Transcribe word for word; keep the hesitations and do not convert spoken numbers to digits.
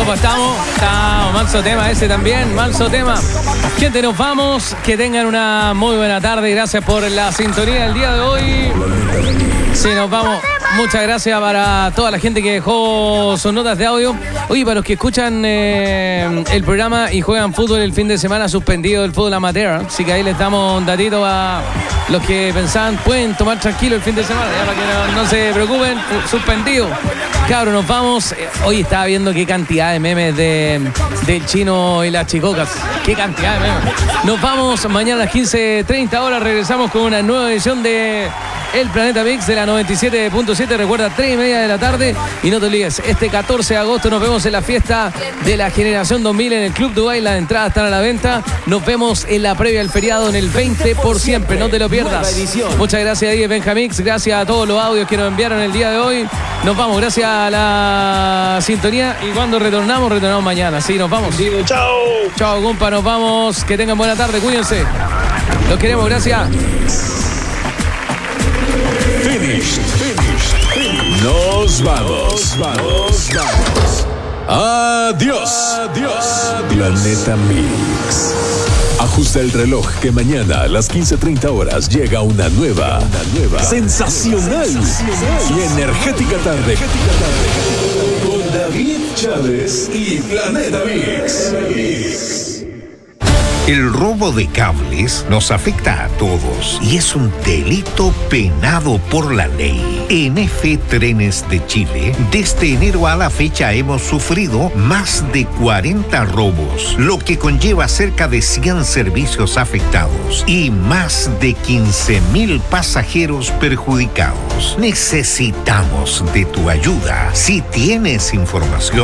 ¿Cómo estamos? Estamos, manso tema ese también, manso tema. Gente, nos vamos. Que tengan una muy buena tarde. Gracias por la sintonía del día de hoy. Sí, nos vamos. Muchas gracias para toda la gente que dejó sus notas de audio. Oye, para los que escuchan eh, el programa y juegan fútbol el fin de semana, suspendido el fútbol amateur. Así que ahí les damos un datito a los que pensaban, pueden tomar tranquilo el fin de semana, ya para que no, no se preocupen, suspendido. Cabros, nos vamos. Hoy estaba viendo qué cantidad de memes de, del chino y las chicocas. Qué cantidad de memes. Nos vamos mañana a las quince treinta horas. Regresamos con una nueva edición de El Planeta Mix de la noventa y siete punto siete. Recuerda, tres y media de la tarde. Y no te olvides, este catorce de agosto nos vemos en la fiesta de la Generación dos mil en el Club Dubai. Las entradas están a la venta. Nos vemos en la previa del feriado en el veinte por siempre. No te lo pierdas. Muchas gracias, Diez Benjamix. Gracias a todos los audios que nos enviaron el día de hoy. Nos vamos, gracias a la sintonía. Y cuando retornamos, retornamos mañana. Sí, nos vamos. Chao. Chao, compa, nos vamos. Que tengan buena tarde, cuídense. Los queremos, gracias. Finished, finished, finished. Nos vamos, vamos, vamos. Adiós, adiós. Planeta Mix. Ajusta el reloj que mañana a las quince treinta horas llega una nueva, una nueva, sensacional, sensacional y energética tarde. Con David Chávez y Planeta Mix. El robo de cables nos afecta a todos y es un delito penado por la ley. En F Trenes de Chile, desde enero a la fecha hemos sufrido más de cuarenta robos, lo que conlleva cerca de cien servicios afectados y más de quince mil pasajeros perjudicados. Necesitamos de tu ayuda. Si tienes información